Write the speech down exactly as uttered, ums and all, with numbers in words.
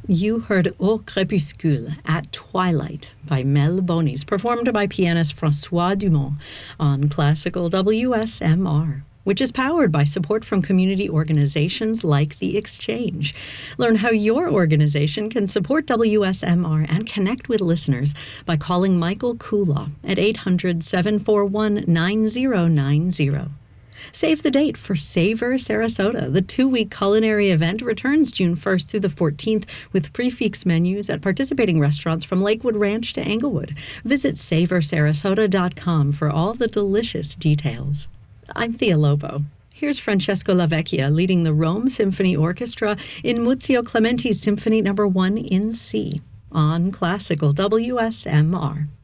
You heard Au Crépuscule, At Twilight, by Mel Bonis, performed by pianist François Dumont on Classical W S M R, which is powered by support from community organizations like The Exchange. Learn how your organization can support W S M R and connect with listeners by calling Michael Kula at eight hundred, seven four one, nine zero nine zero. Save the date for Savor Sarasota. The two-week culinary event returns June first through the fourteenth with prix-fixe menus at participating restaurants from Lakewood Ranch to Englewood. Visit savor sarasota dot com for all the delicious details. I'm Thea Lobo. Here's Francesco Lavecchia leading the Rome Symphony Orchestra in Muzio Clementi's Symphony Number one in C on Classical W S M R.